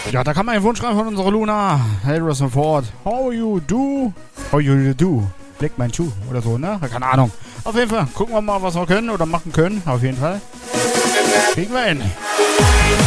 Ja, da kann man einen Wunsch rein von unserer Luna. Hey, Russell Ford. How you do? How you do? Blick mein Schuh oder so, ne? Keine Ahnung. Auf jeden Fall gucken wir mal, was wir können oder machen können. Auf jeden Fall. Kriegen wir hin.